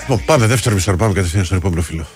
Λοιπόν, πάμε δεύτερο μισθό, πάμε κατευθείαν στον επόμενο φίλο.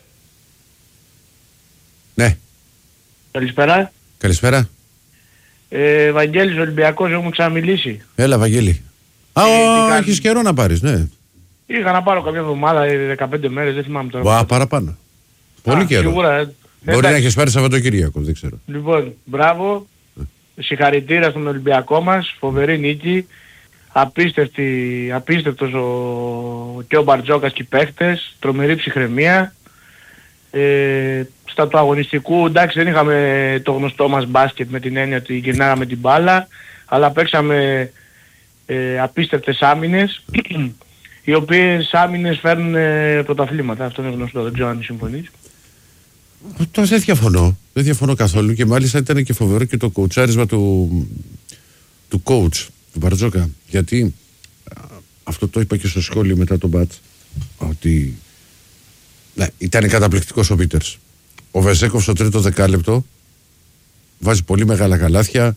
Ναι. Καλησπέρα. Καλησπέρα. Βαγγέλης Ολυμπιακός, έχουμε ξαναμιλήσει. Έλα, Βαγγέλη. Έχεις καιρό να πάρεις, ναι. Είχα να πάρω καμιά εβδομάδα, 15 μέρες, δεν θυμάμαι τώρα. Παραπάνω. Πολύ καιρό. Σίγουρα. Μπορεί να έχεις πάρει Σαββατοκύριακο, δεν ξέρω. Λοιπόν, μπράβο. Συγχαρητήρια στον Ολυμπιακό μας. Φοβερή νίκη. Απίστευτος και ο Μπαρτζόκας και οι παίχτες. Τρομερή ψυχραιμία. Στα του αγωνιστικού, εντάξει, δεν είχαμε το γνωστό μας μπάσκετ με την έννοια ότι γυρνάγαμε την μπάλα, αλλά παίξαμε απίστευτες άμυνες, οι οποίες άμυνες φέρνουν πρωταθλήματα. Αυτό είναι γνωστό, δεν ξέρω αν συμφωνείς. Τώρα δεν διαφωνώ καθόλου, και μάλιστα ήταν και φοβερό και το κοουτσάρισμα του coach, του Μπαρτζόκα, γιατί αυτό το είπα και στο σχόλιο μετά τον μπάτς, ότι ναι, ήταν καταπληκτικός ο Πίτερς. Ο Βεζέκοφ στο τρίτο δεκάλεπτο βάζει πολύ μεγάλα καλάθια.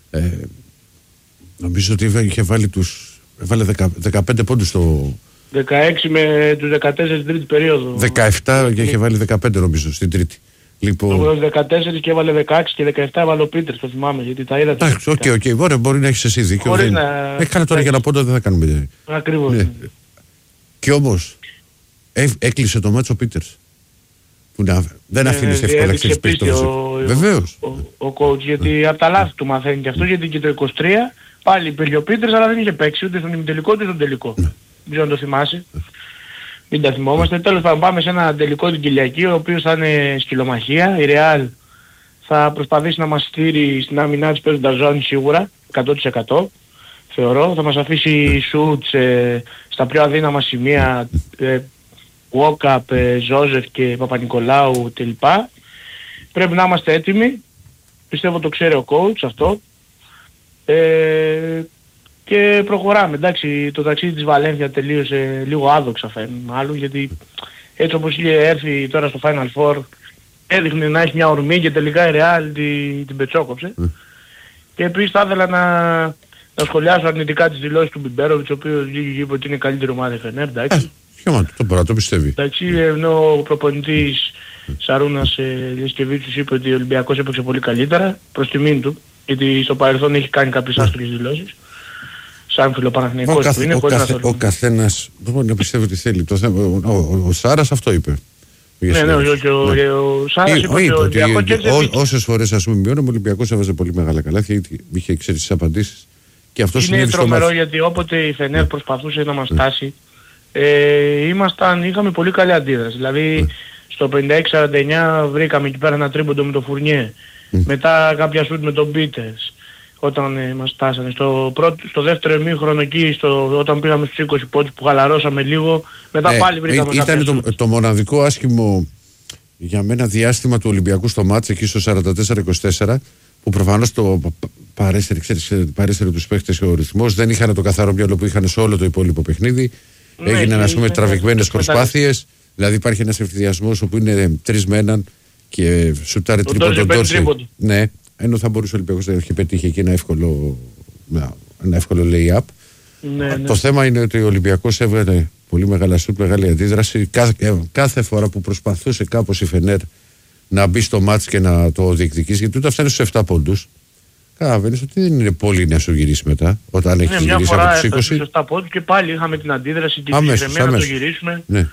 Νομίζω ότι έβαλε 15 πόντους στο... 16 με τους 14 στην τρίτη περίοδο. 17 και είχε βάλει 15 νομίζω στην τρίτη. Λοιπόν... Το 14 και έβαλε 16 και 17 έβαλε ο Πίτερς, το θυμάμαι, γιατί τα είδα. Εντάξει, οκ, μπορεί να έχεις εσύ δίκιο. Έκανε τώρα για να πόντο, δεν θα κάνουμε. Ακριβώς. Ναι. Και όμως έκλεισε το μάτσο ο Πίτερς. Που δεν αφήνεις εύκολα εξής πίστος. Βεβαίως. Ο coach, γιατί από τα λάθη του μαθαίνει και αυτό, γιατί και το 23 πάλι υπήρχε ο Πίτερς, αλλά δεν είχε παίξει ούτε στον ημιτελικό ούτε στον τελικό. Δεν ξέρω αν το θυμάσαι. Μην τα θυμόμαστε. Τέλος πάντων, πάμε σε ένα τελικό την Κυριακή, ο οποίος θα είναι σκυλομαχία. Η Real θα προσπαθήσει να μας στείλει στην άμυνά της παίζοντας ζώνη σίγουρα, 100%. Θεωρώ, θα μας αφήσει σουτς στα πιο αδύναμα σημεία, Βόκαπ, Ζόζεφ και Παπα-Νικολάου κλπ. Πρέπει να είμαστε έτοιμοι. Πιστεύω το ξέρει ο coach αυτό. Και προχωράμε. Εντάξει, το ταξίδι της Βαλένθια τελείωσε λίγο άδοξα φαίνεται μάλλον, γιατί έτσι όπως είχε έρθει τώρα στο Final Four έδειχνε να έχει μια ορμή και τελικά η Real την πετσόκοψε. Και επίσης θα ήθελα να σχολιάσω αρνητικά τις δηλώσεις του Μπιμπέροβιτς, ο οποίος είπε ότι είναι καλύτερη ομάδα η Φενέρ, εντάξει. Το πιστεύει. Εντάξει, ενώ ο προπονητής Σαρούνας Λισκεβίτσιος είπε ότι ο Ολυμπιακός έπαιξε πολύ καλύτερα, προς τιμήν του, γιατί στο παρελθόν έχει κάνει κάποιες άστοχες δηλώσεις. Σαν φιλοπαναθηναϊκός που είναι, ο καθένας μπορεί να πιστεύει ότι θέλει. Ο Σάρας αυτό είπε. Ναι, ο Σάρας είπε ότι ο Ολυμπιακός κέρδισε. Όσες φορές ας πούμε μειώνουμε, ο Ολυμπιακός έβαζε πολύ μεγάλα καλάθια, είχε ξέρει τις απαντήσεις. Είναι τρομερό, γιατί όποτε η Φενέρ προσπαθούσε να μας τάσει, είχαμε πολύ καλή αντίδραση. Δηλαδή στο 56-49 βρήκαμε εκεί πέρα ένα τρίποντο με το Φουρνιέ. Μετά κάποια σουτ με τον Πίτερς όταν μας τάσανε. Στο δεύτερο ημίχρονο εκεί, όταν πήγαμε στους 20 πόντους που χαλαρώσαμε λίγο, μετά πάλι βρήκαμε κάποια σουτ. Ήταν το μοναδικό άσχημο για μένα διάστημα του Ολυμπιακού στο μάτς εκεί στο 44-24, που προφανώς το παρέστερε τους παίχτες ο ρυθμός, δεν είχαν το καθαρό μυαλό που είχαν σε όλο το υπόλοιπο παιχνίδι. Έγιναν ας πούμε τραβηγμένες προσπάθειες, δηλαδή υπάρχει ένας ευθυδιασμός όπου είναι 3 με 1 και σουτάρει τρίποντο Ντόρση. Ναι, ενώ θα μπορούσε ο Ολυμπιακός να έχει πετύχει εκεί ένα εύκολο lay-up. Το θέμα είναι ότι ο Ολυμπιακός έβγαλε πολύ μεγάλα σουτ, μεγάλη αντίδραση. Κάθε φορά που προσπαθούσε κάπως η Φενέρ να μπει στο μάτς και να το διεκδικήσει, γιατί ούτε φτάνει στους 7 πόντους. Καταλαβαίνεις ότι δεν είναι πολύ να σου γυρίσει μετά, όταν έχεις γυρίσει από τους 20. Στους 7 πόντους και πάλι είχαμε την αντίδραση και την ψυχραιμία να το γυρίσουμε. Ναι.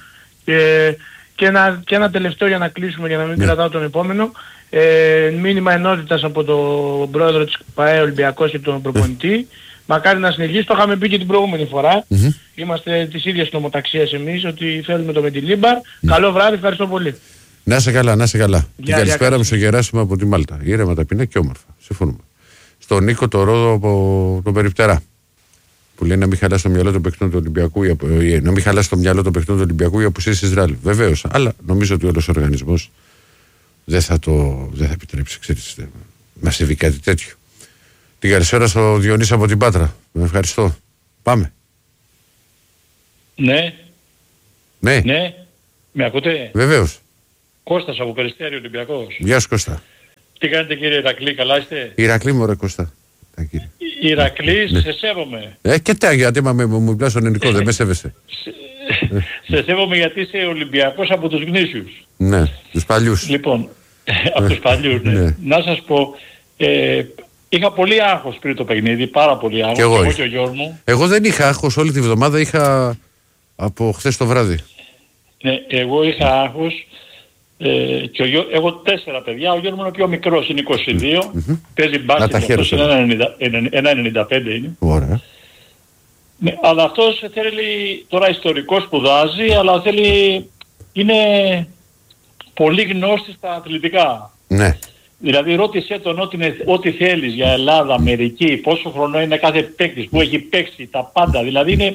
Και ένα τελευταίο για να κλείσουμε, για να μην κρατάω τον επόμενο. Μήνυμα ενότητας από τον πρόεδρο της ΠΑΕ Ολυμπιακός και τον προπονητή. Μακάρι να συνεχίσει, το είχαμε πει και την προηγούμενη φορά. Είμαστε της ίδιας νομοταξίας εμείς, ότι θέλουμε το με τη Λίμπαρ. Καλό βράδυ, ευχαριστώ πολύ. Να είσαι καλά, να είσαι καλά. Την καλησπέρα μου στο Γεράσιμο από τη Μάλτα. Ήρεμα, ταπεινά και όμορφα. Συμφωνούμε. Στον Νίκο το Ρόδο από τον Περιπτερά, που λέει να μην χαλάσει το μυαλό των παιχτών του Ολυμπιακού, να μην χαλάσει το μυαλό των παιχτών του Ολυμπιακού η απουσία της Ισραήλ. Βεβαίως, αλλά νομίζω ότι όλος ο οργανισμός δεν θα επιτρέψει, ξέρεις, να συμβεί κάτι τέτοιο. Την καλησπέρα στο Διονύση από την Πάτρα. Με ευχαριστώ. Πάμε. Ναι. Ναι. Ναι. Με ακούτε? Βεβαίως. Κώστας από Περιστέρι, Ολυμπιακός. Γεια σου Κώστα. Τι κάνετε κύριε Ηρακλή, καλά είστε? Ηρακλή μου ρε Κώστα. Ηρακλή, σε σέβομαι. Και γιατί μου μιλάς στον ελληνικό, δεν με σέβεσαι. σε σέβομαι γιατί είσαι Ολυμπιακός από τους γνήσιους. Ναι, τους παλιούς. Λοιπόν, από τους παλιούς, ναι. Ναι. Να σας πω, είχα πολύ άγχος πριν το παιχνίδι, πάρα πολύ άγχος. Και εγώ και ο Γιώργος μου. Εγώ δεν είχα άγχος, όλη τη βδομάδα είχα από χθες το βράδυ. Ναι, εγώ είχα άγχος. Και έχω 4 παιδιά, ο Γιώργος μου είναι πιο μικρός, είναι 22, παίζει μπάσκετ, αυτός είναι 1,95 είναι. Ωραία. Ναι, αλλά αυτός θέλει, τώρα ιστορικό σπουδάζει, αλλά είναι πολύ γνώστης στα αθλητικά. Ναι. Δηλαδή ρώτησέ τον ό,τι θέλεις για Ελλάδα, Αμερική, πόσο χρόνο είναι κάθε παίκτης, που έχει παίξει, τα πάντα. Δηλαδή είναι,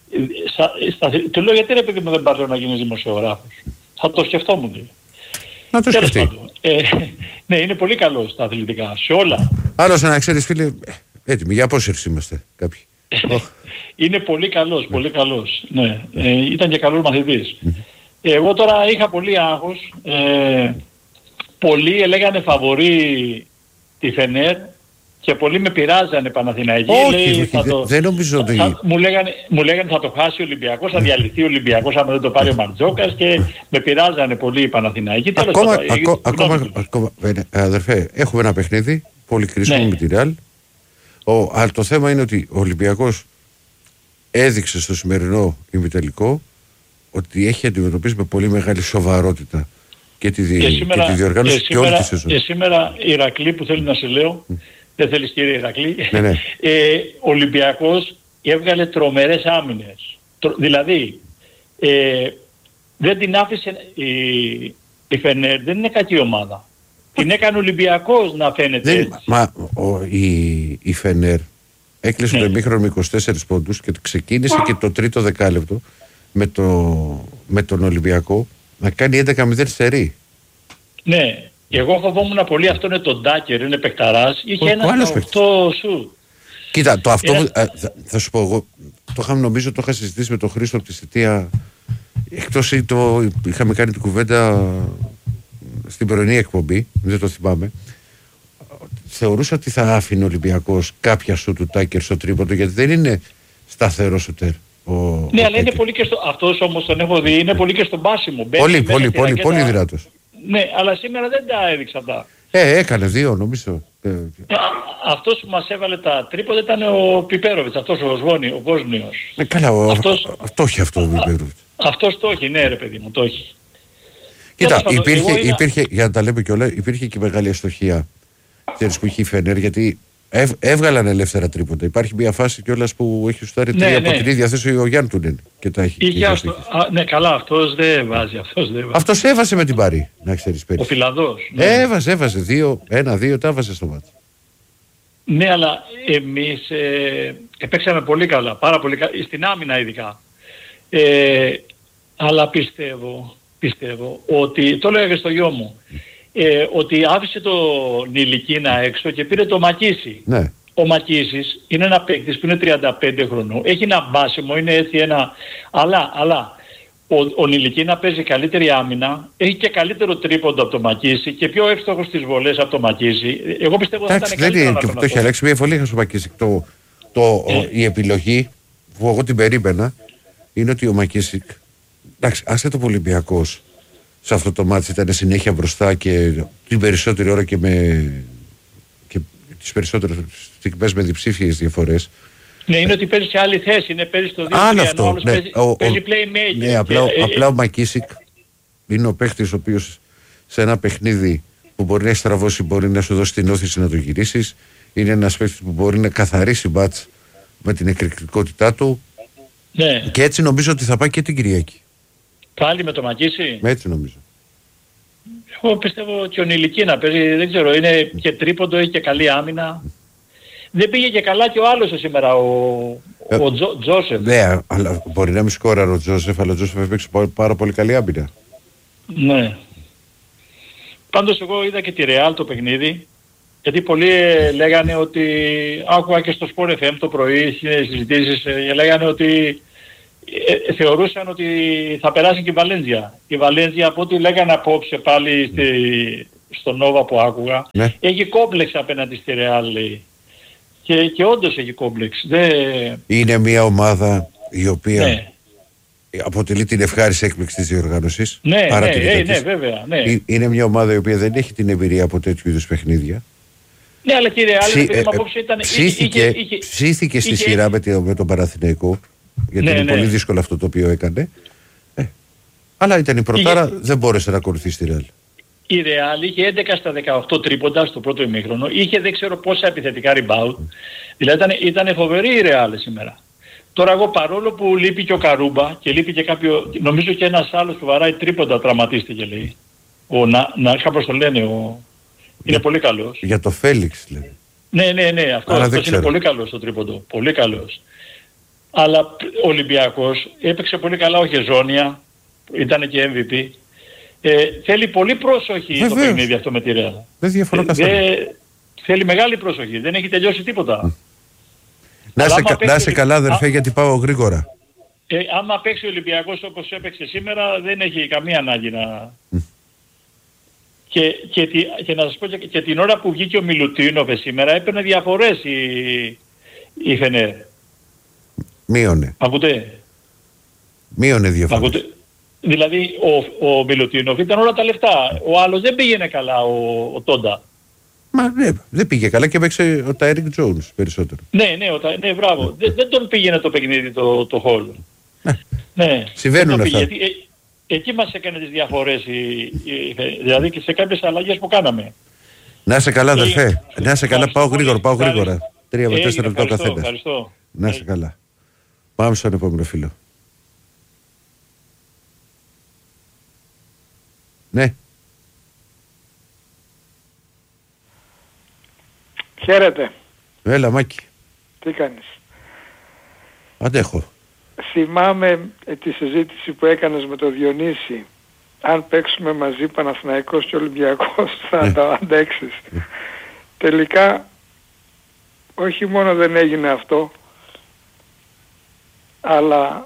του λέω γιατί ρε παιδί μου δεν πάρει να γίνεις δημοσιογράφος. Θα το σκεφτόμουν. Δηλαδή. Να το σκεφτεί. Ναι, είναι πολύ καλός στα αθλητικά, σε όλα. Άλλωστε να ξέρεις φίλε, έτοιμοι για απόσυρση είμαστε κάποιοι. Είναι πολύ καλός, πολύ καλός. Ναι, ήταν και καλός μαθητής. Εγώ τώρα είχα πολύ άγχος. Πολλοί λέγανε φαβορί τη Φενέρ και πολλοί με πειράζανε Παναθηναϊκοί. Όχι, δεν νομίζω ότι... Μου λέγανε θα το χάσει ο Ολυμπιακός, θα διαλυθεί ο Ολυμπιακός άμα δεν το πάρει ο Μαρτζόκας και με πειράζανε πολύ οι Παναθηναϊκοί. Ακόμα, αδερφέ, έχουμε ένα παιχνίδι, πολύ κρίσιμο με τη Ρεάλ. Αλλά το θέμα είναι ότι ο Ολυμπιακός έδειξε στο σημερινό ημιτελικό ότι έχει αντιμετωπίσει με πολύ μεγάλη σοβαρότητα και τη διοργάνωση και όλη τη σεζόν. Και σήμερα η Ηρακλή που θέλει να σε λέω, δεν θέλεις κύριε Ηρακλή, ναι. Ο Ολυμπιακός έβγαλε τρομερές άμυνες. Δηλαδή, δεν την άφησε η Φενέρ, δεν είναι κακή ομάδα. Την έκανε ο Ολυμπιακός να φαίνεται έτσι. Η Φενέρ έκλεισε το ημίχρονο με 24 πόντους και ξεκίνησε και το τρίτο δεκάλεπτο με τον Ολυμπιακό να κάνει 11-0 σερί. Ναι, εγώ φοβόμουν πολύ, αυτό είναι το Ντάκερ, είναι παικταράς, είχε ένα 8 σου. Κοίτα, θα σου πω εγώ, νομίζω το είχα συζητήσει με τον Χρήστο από τη Σιτία, εκτός είχαμε κάνει την κουβέντα στην πρωινή εκπομπή, δεν το θυμάμαι. Θεωρούσα ότι θα άφηνε ο Ολυμπιακός κάποια σου του Τάκερ στο τρίποντο, γιατί δεν είναι σταθερό σουτέρ. Ναι, αλλά είναι πολύ και στο... Αυτός όμως τον έχω δει, είναι πολύ και στον πάσιμο. Πολύ δυνατός. Ναι, αλλά σήμερα δεν τα έδειξα αυτά. Έκανε 2 νομίζω. Αυτός που μας έβαλε τα τρίποντα ήταν ο Πιπέροβιτς, αυτός ο Βόσνιος. Καλά, αυτό έχει αυτό ο Πιπέροβιτς. Αυτός το έχει, ναι ρε παιδί μου, το έχει. Κοίτα, υπήρχε, για να τα λέμε και όλα, υπήρχε και μεγάλη αστοχία που είχε η Φενέρ, γιατί έβγαλαν ελεύθερα τρίποντα. Υπάρχει μια φάση κιόλας που έχει σουτάρει 3 από την ίδια θέση ο Γιάνν Τούνεν και τα έχει. Ναι, καλά, αυτός δεν βάζει. Αυτός έβασε με την Παρί, να ξέρεις πέρυσι. Ο Φιλανδός. Ναι. Έβασε 1-2, τα έβασε στο μάτι. Ναι, αλλά εμείς παίξαμε πολύ καλά, πάρα πολύ καλά, στην άμυνα ειδικά. Αλλά πιστεύω ότι, το έλεγα και στο γιο μου, ότι άφησε τον Νιλικίνα έξω και πήρε το Μακίση. Ναι. Ο Μακίσης είναι ένα παίκτης που είναι 35 χρονών, έχει ένα μπάσιμο, είναι έτσι ένα... Αλλά ο Νιλικίνα παίζει καλύτερη άμυνα, έχει και καλύτερο τρίποντο από το Μακίση και πιο εύστοχος στις βολές από το Μακίση. Εγώ πιστεύω ότι θα ήταν καλύτερο. Δεν το έχει αλλάξει, μια φωλή είχα στο Μακίση. Η επιλογή που εγώ την περίμενα είναι ότι ο Μακίσικ, εντάξει, άσχετο Ολυμπιακός, σε αυτό το μάτι ήταν συνέχεια μπροστά και την περισσότερη ώρα και τις περισσότερες στιγμές με διψήφιες διαφορές. Ναι, είναι ότι παίζει σε άλλη θέση, είναι παίζει στο 2-3, ενώ άλλος παίζει playmaker. Ναι, απλά ο Μακίσικ είναι ο παίχτης ο οποίος σε ένα παιχνίδι που μπορεί να έχει στραβώσει, μπορεί να σου δώσει την όθηση να το γυρίσεις. Είναι ένας παίχτης που μπορεί να καθαρίσει μπάτς με την εκρηκτικότητά του. Ναι. Και έτσι νομίζω ότι θα πάει και την Κυριακή. Πάλι με το Μακίση. Έτσι νομίζω. Εγώ πιστεύω και ο Νιλική να παίζει, δεν ξέρω, είναι και τρίποντο, έχει και καλή άμυνα. Δεν πήγε και καλά και ο άλλος σήμερα, ο Τζόσεφ. Ναι, αλλά μπορεί να μην σκόραρε ο Τζόσεφ, αλλά ο Τζόσεφ έπαιξε πάρα πολύ καλή άμυνα. Ναι. Πάντως εγώ είδα και τη Ρεάλ το παιχνίδι, γιατί πολλοί λέγανε ότι, άκουγα και στο Sport FM το πρωί, συζητήσεις, λέγανε ότι θεωρούσαν ότι θα περάσει και η Βαλένζια. Η Βαλένζια, από ό,τι λέγανε απόψε πάλι στο Νόβα που άκουγα, ναι, έχει κόμπλεξ απέναντι στη Ρεάλ, λέει. Και όντως έχει κόμπλεξ. Είναι μια ομάδα η οποία αποτελεί την ευχάριστη έκπληξη της διοργάνωσης. Ναι, βέβαια. Ναι. Είναι μια ομάδα η οποία δεν έχει την εμπειρία από τέτοιου είδους παιχνίδια. Ναι, αλλά κύριε ψήθηκε στη σειρά με τον Παναθηναϊκό, γιατί είναι πολύ δύσκολο αυτό το οποίο έκανε. Αλλά ήταν η πρωτάρα, δεν μπόρεσε να ακολουθήσει τη Ρεάλ. Η Ρεάλ είχε 11 στα 18 τρίποντα στο πρώτο ημίχρονο, είχε δεν ξέρω πόσα επιθετικά rebound. Δηλαδή ήταν φοβερή η Ρεάλ σήμερα. Τώρα εγώ παρόλο που λείπει και ο Καρούμπα και λείπει και κάποιο, νομίζω και ένας άλλος που βαράει τρίποντα τραυματίστηκε λέει. Κάπως το λένε, είναι πολύ καλός. Για το Φέλιξ λέει. Ναι, αυτός είναι πολύ καλός στο τρίποντο, πολύ καλός. Αλλά ο Ολυμπιακός έπαιξε πολύ καλά ο Χεζόνια, ήταν και MVP. Θέλει πολύ πρόσοχη το παιχνίδι αυτό με τη Ρεάλ. Δεν διαφωνώ καθόλου. Θέλει μεγάλη προσοχή, δεν έχει τελειώσει τίποτα. Να είσαι καλά αδερφέ, γιατί πάω γρήγορα. Άμα παίξει ο Ολυμπιακός όπως έπαιξε σήμερα δεν έχει καμία ανάγκη να... Και να σας πω και την ώρα που βγήκε ο Μιλουτίνοβε σήμερα έπαιρνε διαφορές η Φενέρ. Μείωνε. Ακούτε. Μείωνε διαφορές. Δηλαδή ο Μιλουτίνοβ ήταν όλα τα λεφτά. Ο άλλος δεν πήγαινε καλά ο Τόντα. Μα ναι, δεν πήγε καλά και έπαιξε ο Τάιρικ Τζόουνς περισσότερο. Ναι, μπράβο. Δεν τον πήγαινε το παιχνίδι το χόλ. Ναι. Συμβαίνουν αυτά. Εκεί μας έκανε τις διαφορές, δηλαδή και σε κάποιες αλλαγές που κάναμε. Να είσαι καλά αδερφέ. Να είσαι καλά, πάω γρήγορα. 3 με 4 λεπτά ο καθένας. Να είσαι καλά. Πάμε στον επόμενο φίλο. Ναι. Χαίρετε. Έλα Μάκη. Τι κάνεις? Αντέχω. Θυμάμαι τη συζήτηση που έκανες με το Διονύση. Αν παίξουμε μαζί Παναθηναϊκός και Ολυμπιακός θα τα αντέξεις. Τελικά όχι μόνο δεν έγινε αυτό, αλλά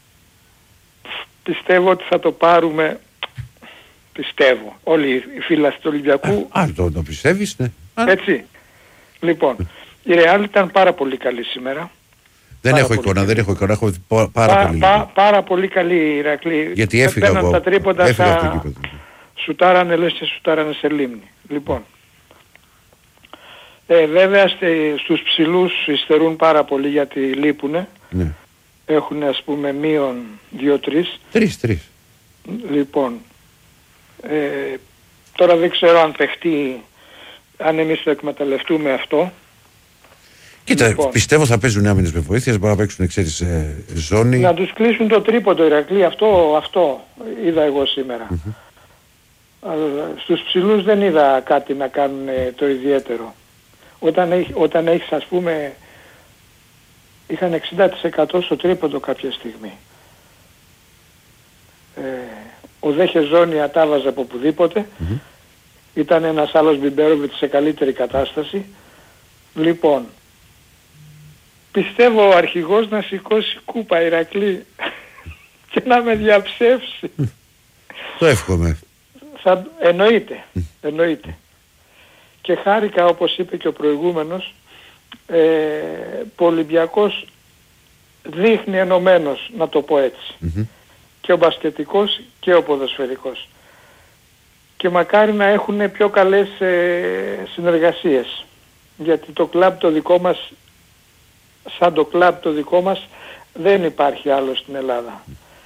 πιστεύω ότι θα το πάρουμε. Πιστεύω. Όλοι οι φίλοι του Ολυμπιακού. Το πιστεύεις, ναι. Έτσι. Λοιπόν, η Ρεάλ ήταν πάρα πολύ καλή σήμερα. Δεν έχω εικόνα. Έχω πάρα πολύ καλή η Ηρακλή. Γιατί έφυγα εγώ. Τα τρίποντα σουτάρανε λες και σουτάρανε σε λίμνη. Λοιπόν. Βέβαια στους ψηλούς υστερούν πάρα πολύ γιατί λείπουνε. Ναι. Έχουν ας πούμε μείον 2-3. 3. Λοιπόν. Τώρα δεν ξέρω αν παιχτεί, αν εμείς το εκμεταλλευτούμε αυτό. Κοίτα, λοιπόν, πιστεύω θα παίζουν άμυνες με βοήθειες, μπορεί να παίξουν ξέρεις ζώνη. Να τους κλείσουν το τρίποντο Ηρακλή, αυτό είδα εγώ σήμερα. Στους ψηλούς δεν είδα κάτι να κάνουν το ιδιαίτερο. Όταν έχεις ας πούμε, είχαν 60% στο τρίποντο κάποια στιγμή. Ο δε Χεζόνια τα βάζε από οπουδήποτε. Ήταν ένας άλλος Μπιμπέροβιτς σε καλύτερη κατάσταση. Λοιπόν, πιστεύω ο αρχηγός να σηκώσει κούπα Ηρακλή και να με διαψεύσει. Το εύχομαι. Εννοείται. Και χάρηκα όπως είπε και ο προηγούμενος, που ο Ολυμπιακός δείχνει ενωμένος, να το πω έτσι. Και ο μπασκετικός και ο ποδοσφαιρικός. Και μακάρι να έχουν πιο καλές συνεργασίες. Γιατί το κλαμπ το δικό μας, σαν το κλαμπ το δικό μας, δεν υπάρχει άλλο στην Ελλάδα.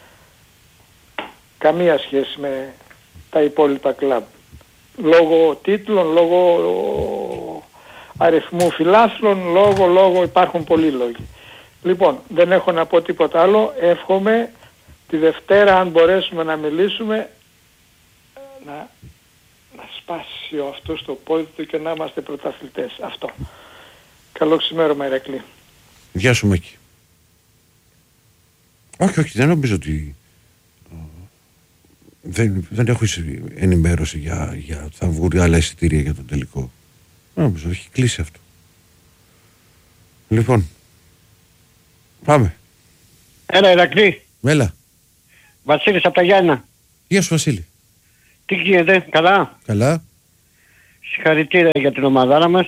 Καμία σχέση με τα υπόλοιπα κλαμπ. Λόγω τίτλων, λόγω αριθμού φιλάθλων, λόγω υπάρχουν πολλοί λόγοι. Λοιπόν, δεν έχω να πω τίποτα άλλο. Εύχομαι τη Δευτέρα, αν μπορέσουμε να μιλήσουμε, να σπάσει αυτό στο πόδι του και να είμαστε πρωταθλητές. Αυτό. Καλό ξημέρωμα Ηρακλή. Γεια σου Μάκη. Όχι, δεν νομίζω ότι δεν έχω ενημέρωση για θα βγουν άλλα εισιτήρια για τον τελικό. Νομίζω έχει κλείσει αυτό. Λοιπόν, πάμε. Έλα Ηρακλή. Έλα. Βασίλης από τα Γιάννα. Γεια σου Βασίλη. Τι γίνεται, καλά? Καλά. Συγχαρητήρια για την ομαδάρα μας.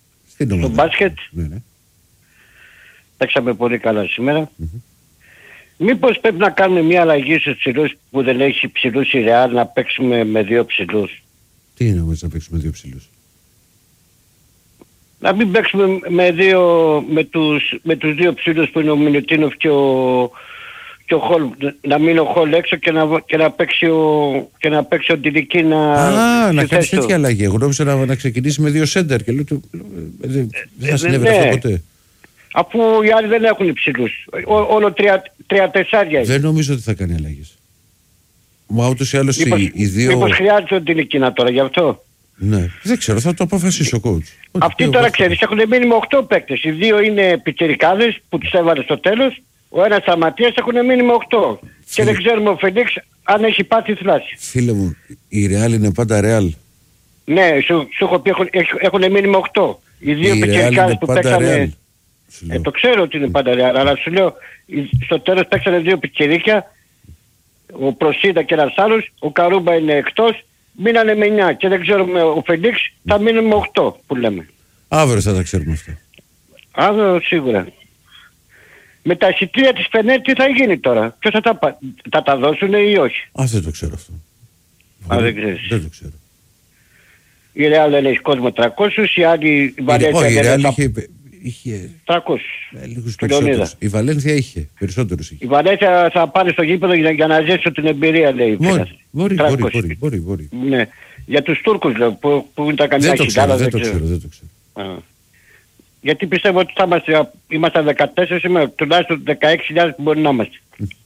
Στο μπάσκετ. Ναι. Παίξαμε πολύ καλά σήμερα. Μήπως πρέπει να κάνουμε μια αλλαγή στους ψηλούς που δεν έχει ψηλούς η Ρεάλ, να παίξουμε με 2 ψηλούς? Τι είναι όμως να παίξουμε 2 ψηλούς? Να μην παίξουμε με τους 2 ψηλούς που είναι ο Μιλουτίνοφ και ο Χολ. Να μείνει ο Χολ έξω και να παίξει ο Ντιλική να κάνεις τέτοια αλλαγή. Εγώ νόμιζα να ξεκινήσει με 2 σέντερ και λέω δεν θα συνέβη αυτό ποτέ. Αφού οι άλλοι δεν έχουν ψηλούς. Όλο 3-4. Δεν νομίζω ότι θα κάνει αλλαγές. Μα ούτως ή άλλως οι δύο... Μήπως χρειάζεται ο Ντιλικίνα τώρα γι' αυτό? Ναι, δεν ξέρω, θα το αποφασίσει ο coach. Αυτοί τώρα ξέρεις έχουν μείνει με 8 παίκτες. Οι 2 είναι πιτσιρικάδες που τους έβαλε στο τέλος. Ο ένας Σταματίας έχουν μείνει με 8. Και δεν ξέρουμε ο Φελίξ αν έχει πάθει θλάση. Φίλε μου, η Ρεάλ είναι πάντα Ρεάλ. Ναι, σου έχω πει έχουν μείνει με 8. Οι 2 πιτσιρικάδες που παίξανε... το ξέρω ότι είναι πάντα Ρεάλ, αλλά σου λέω στο τέλος παίξανε 2 πιτσιρίκια. Ο Προσίδα και ένας άλλος. Ο Καρούμπα είναι εκτός. Μείνανε με 9 και δεν ξέρουμε ο Φελίξ θα μείνει με 8 που λέμε. Αύριο θα τα ξέρουμε αυτά. Αύριο σίγουρα. Με τα εισιτήρια της Φενέρ τι θα γίνει τώρα? Ποιος θα τα δώσουν ή όχι? Δεν το ξέρω αυτό. Δεν ξέρεις. Δεν το ξέρω. Η Ρεάλ δεν έχει κόσμο 300, η άλλη Βαλένθια η Ρεάλ είχε 300. Λίγους περισσότερους. Η Βαλένθια είχε περισσότερους. Η Βαλένθια θα πάρει στο γήπεδο για να ζήσει την εμπειρία, λέει. Μπορεί. Ναι. Για τους Τούρκους λέω, που είναι τα καμιά χιλιάδα. Δεν το ξέρω. Γιατί πιστεύω ότι θα είμαστε 14 σήμερα, τουλάχιστον 16.000 που μπορεί να είμαστε.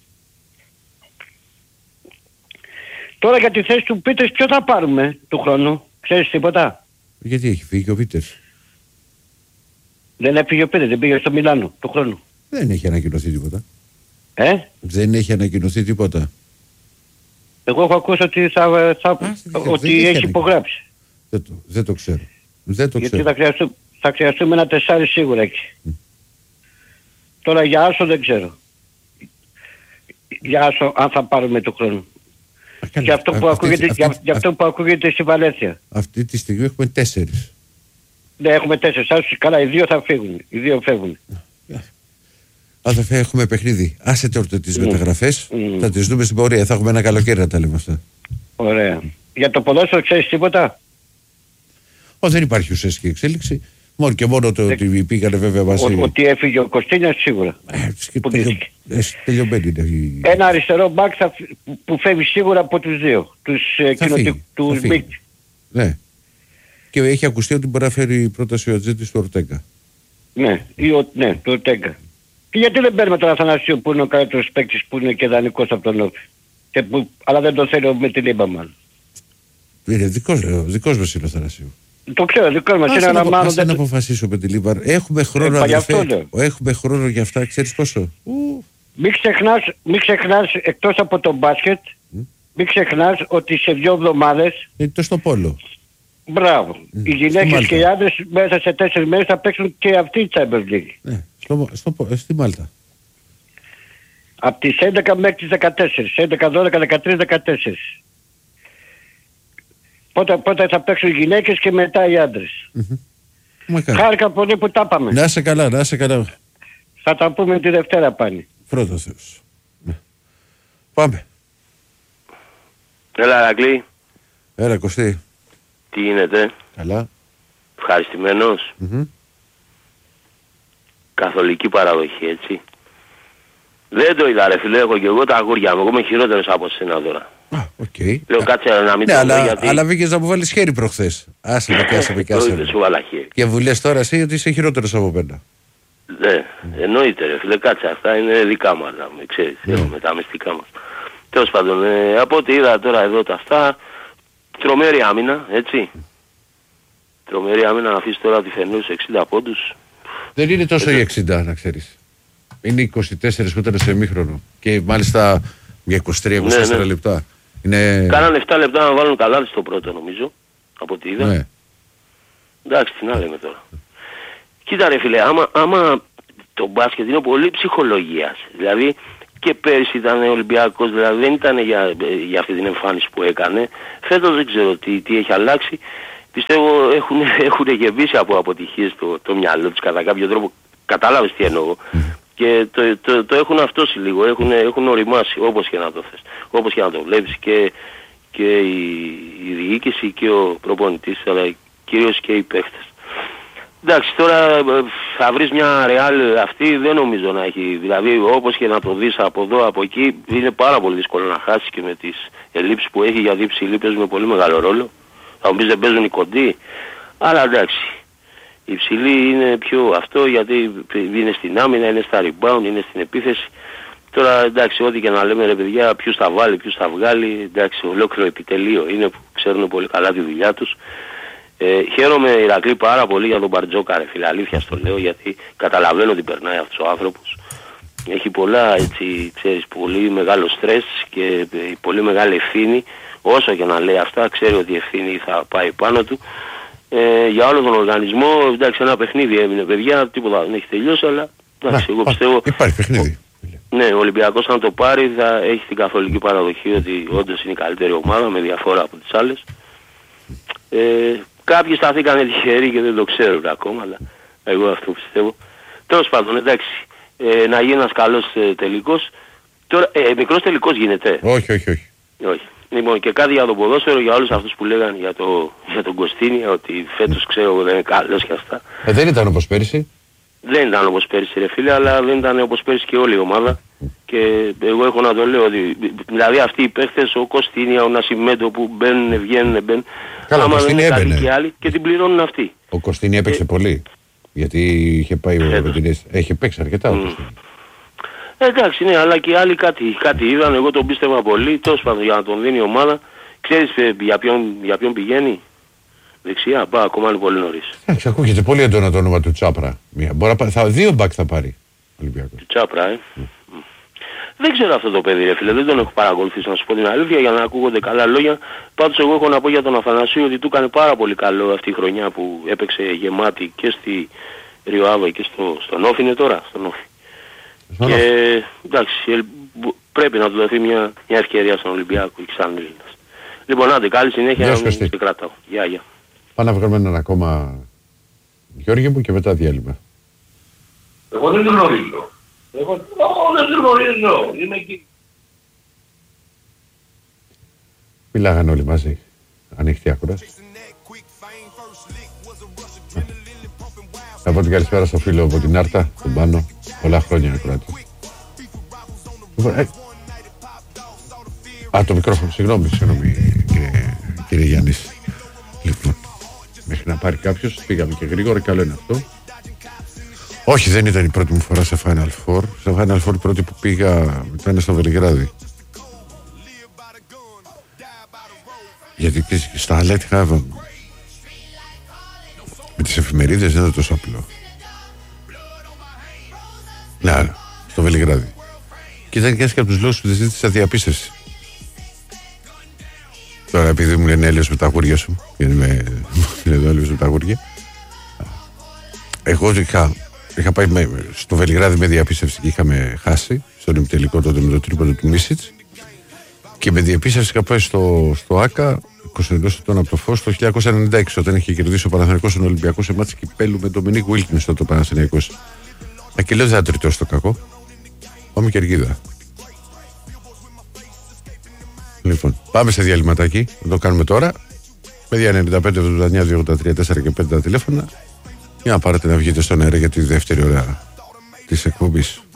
Τώρα για τη θέση του Πίτερς ποιο θα πάρουμε του χρόνου? Ξέρεις τίποτα? Γιατί έχει φύγει ο Πίτερς? Δεν έφυγε ο Πίτερς, δεν πήγε στο Μιλάνο του χρόνου. Δεν έχει ανακοινωθεί τίποτα. Δεν έχει ανακοινωθεί τίποτα. Εγώ έχω ακούσει ότι ότι έχει υπογράψει. Δεν το ξέρω. Γιατί θα χρειαστούμε ένα 4 σίγουρα εκεί. Τώρα για Άσο δεν ξέρω. Για Άσο αν θα πάρουμε του χρόνου. Και αυτό που ακούγεται στη Βαλένθια. Αυτή τη στιγμή έχουμε 4. Ναι, έχουμε 4 άσους. Καλά, οι 2 θα φύγουν. Οι 2 φεύγουν. Αδερφέ, έχουμε παιχνίδι. Άσε τώρα τις μεταγραφές. Θα τις δούμε στην πορεία. Θα έχουμε ένα καλοκαίρι να τα λέμε αυτά. Ωραία. Για το ποδόσφαιρο ξέρεις τίποτα? Δεν υπάρχει ουσιαστική εξέλιξη. Μόνο και μόνο το ότι πήγανε βέβαια μαζί. Ότι έφυγε ο Κωστίνιας σίγουρα. Τελειωμένη είναι. Ένα αριστερό μπακ που φεύγει σίγουρα από τους 2. Τους Μπίκ. Ναι. Και έχει ακουστεί ότι μπορεί να φέρει πρόταση ο Ατζήτης του Ορτέγκα. Ναι, του Ορτέγκα. Και γιατί δεν παίρνουμε τον Αθανασίου που είναι ο καλύτερος παίκτης που είναι και δανεικός από τον Όφη? Αλλά δεν το θέλει με την Λίμπα μάλλον. Είναι δικός μας είναι ο Αθανασίου. Το ξέρω, δικός μας είναι ένα μάλλον. Δεν αποφασίσω με τη Λίμπα. Έχουμε χρόνο έχουμε χρόνο για αυτά, ξέρεις πόσο. Μην ξεχνάς εκτός από το μπάσκετ, μην ξεχνάς ότι σε 2 εβδομάδες... Είναι το στο πόλο. Μπράβο. Οι γυναίκες και οι άντρες μέσα σε 4 μέρες θα παίξουν και αυτή η Champions League. Ναι, στη Μάλτα. Από τις 11 μέχρι τις 14. 11, 12, 13, 14. Πότε θα παίξουν οι γυναίκες και μετά οι άντρες. Χάρηκα πολύ που τα πάμε. Να είσαι καλά. Θα τα πούμε τη Δευτέρα πάλι. Πρώτος Θεός. Πάμε. Έλα Ρακλή. Έλα Κωστή. Τι γίνεται? Καλά. Ευχαριστημένος. Καθολική παραδοχή, έτσι. Δεν το είδα ρε φίλε, έχω και εγώ τα αγούρια μου. Εγώ είμαι χειρότερος από σένα τώρα. Λέω κάτσε να μην το δω γιατί... Αλλά βγήκες να μου βάλεις χέρι προχθές. Άσε με. Σου βάλα χέρι. Και βουλές τώρα εσύ ότι είσαι χειρότερος από μένα. Ναι, εννοείται ρε φίλε, κάτσε, αυτά είναι δικά μας, ξέρεις, έχουμε τα μυστικά μας. Τέλος πάντων, από ό,τι είδα τώρα εδώ τα αυτά, τρομερή άμυνα, έτσι. Τρομερή άμυνα να αφήσει τώρα τη Φενέρ στους 60 πόντους. Δεν είναι τόσο οι 60 να ξέρεις. Είναι 24 που ήταν σε ημίχρονο και μάλιστα για 23-24 λεπτά. Κάνανε 7 λεπτά να βάλουν καλά στο πρώτο νομίζω, από ό,τι είδα. Ναι. Εντάξει, τι να λέμε τώρα. Κοίτα ρε φίλε, άμα το μπάσκετ είναι πολύ ψυχολογίας. Δηλαδή και πέρσι ήταν Ολυμπιακός, δηλαδή δεν ήταν για αυτή την εμφάνιση που έκανε. Φέτος δεν ξέρω τι έχει αλλάξει. Πιστεύω έχουν γεμίσει από αποτυχίες το μυαλό τους κατά κάποιο τρόπο. Κατάλαβες τι εννοώ. Και το έχουν αυτώσει λίγο, έχουν οριμάσει, όπως και να το θες, όπως και να το βλέπεις, και η διοίκηση και ο προπονητής, αλλά κυρίως και οι παίχτες. Εντάξει, τώρα θα βρεις μια Real αυτή, δεν νομίζω να έχει, δηλαδή όπως και να το δεις από εδώ, από εκεί, είναι πάρα πολύ δύσκολο να χάσεις και με τις ελλείψεις που έχει, γιατί οι ψηλοί παίζουν με πολύ μεγάλο ρόλο. Θα μου πεις δεν παίζουν οι κοντοί, αλλά εντάξει. Οι ψηλοί είναι πιο αυτό, γιατί είναι στην άμυνα, είναι στα rebound, είναι στην επίθεση. Τώρα εντάξει, ό,τι και να λέμε ρε παιδιά, ποιους θα βάλει, ποιους θα βγάλει, εντάξει, ολόκληρο επιτελείο είναι που ξέρουν πολύ καλά τη δουλειά τους. Χαίρομαι Ηρακλή πάρα πολύ για τον Μπαρτζόκα ρε φίλε, αλήθεια στο λέω, γιατί καταλαβαίνω ότι περνάει αυτός ο άνθρωπος. Έχει πολλά, έτσι, ξέρεις, πολύ μεγάλο στρες και πολύ μεγάλη ευθύνη. Όσο και να λέει αυτά, ξέρει ότι η ευθύνη θα πάει πάνω του. Για όλο τον οργανισμό, εντάξει, ένα παιχνίδι έμεινε παιδιά, τίποτα δεν έχει τελειώσει, αλλά εντάξει, εγώ πιστεύω... Υπάρχει παιχνίδι. Ναι, ο Ολυμπιακός αν το πάρει θα έχει την καθολική παραδοχή ότι όντως είναι η καλύτερη ομάδα με διαφορά από τις άλλες. Κάποιοι σταθήκανε τυχεροί και δεν το ξέρουν ακόμα, αλλά εγώ αυτό πιστεύω. Τέλος πάντων, εντάξει, να γίνει ένας καλός τελικός. Τώρα, μικρός τελικός γίνεται. Όχι. Λοιπόν, και κάτι για το ποδόσφαιρο, για όλους αυτούς που λέγανε για τον Κωστίνη, ότι φέτος ξέρω δεν είναι καλός και αυτά. Δεν ήταν όπως πέρυσι. Δεν ήταν όπως πέρυσι ρε φίλε, αλλά δεν ήταν όπως πέρυσι και όλη η ομάδα. Και εγώ έχω να το λέω ότι, δηλαδή αυτοί οι παίχτες, ο Κωστίνια, ο Νασιμέντο που μπαίνουν, βγαίνουν. Καλά, ο Κωστίνη έμπαινε. Και άλλοι και την πληρώνουν αυτοί. Ο Κωστίνη έπαιξε πολύ. Γιατί είχε πάει ο Ρωτινής. Έχει παίξει αρκετά ο Κωστίνη. Εντάξει, ναι, αλλά και άλλοι κάτι είδαν, εγώ τον πίστευα πολύ, τόσο πάντων για να τον δίνει η ομάδα. Ξέρεις για ποιον πηγαίνει? Δεξιά, ακόμα είναι πολύ νωρίς. Εντάξει, ακούγεται πολύ έντονα το όνομα του Τσάπρα. Δύο μπακ θα πάρει ο Ολυμπιακός. Του Τσάπρα, Δεν ξέρω αυτό το παιδί ρε φίλε, δεν τον έχω παρακολουθήσει να σου πω την αλήθεια για να ακούγονται καλά λόγια. Πάντως εγώ έχω να πω για τον Αθανασίου ότι του έκανε πάρα πολύ καλό αυτή η χρονιά που έπαιξε γεμάτη και στη Ριοάβα και στον Όφη είναι τώρα, στον Όφη. Και εντάξει, πρέπει να του δοθεί μια ευκαιρία στον Ολυμπιακό και σαν Έλληνας. Λοιπόν, άντε, καλή συνέχεια να μην σε κρατάω. Γεια. Πάμε να βγάλουμε έναν ακόμα Γιώργη μου και μετά διάλειμμα. Εγώ δεν γνωρίζω. Δεν γνωρίζω. Είμαι εκεί. Μιλάγανε όλοι μαζί. Ανοιχτή άκουρα. Θα πω την καλησπέρα στο φίλο από την Άρτα, τον Πάνο. Πολλά χρόνια ακουράτη. Το μικρόφωνο, συγγνώμη κύριε Γιάννης. Λοιπόν, μέχρι να πάρει κάποιος, πήγαμε και γρήγορα, καλό είναι αυτό. Όχι, δεν ήταν η πρώτη μου φορά σε Final Four. Σε Final Four η πρώτη που πήγα ήταν στο Βελιγράδι. Γιατί στα Αλέτιχα με τις εφημερίδες δεν ήταν τόσο απλό. Ναι, στο Βελιγράδι. Και ήταν και ένας και από τους λόγους που δεν ζήτησα διαπίστευση. Τώρα επειδή μου λένε έλεος με τα αγούρια σου, γιατί είμαι εδώ έλεος με τα αγούρια, εγώ είχα πάει στο Βελιγράδι με διαπίστευση και είχαμε χάσει στον ημιτελικό τότε με το τρίποντο του Μίσιτς και με διαπίστευση είχα πάει στο ΆΚΑ 20 ετών από το Φως το 1996 όταν είχε κερδίσει ο Παναθηναϊκός στον Ολυμπιακό σε μάτς κυπέλλου με τον Ντομινίκ Βίλκινς τότε ο Παναθηναϊκός. Και λέω δεν θα τριτώ στο κακό. Πάμε κερκίδα. Λοιπόν, πάμε σε διαλυματάκι. Θα το κάνουμε τώρα. Παιδιά 95, 79, 283, 4 και 5 τα τηλέφωνα. Για να πάρετε να βγείτε στον αέρα για τη δεύτερη ώρα της εκπομπής.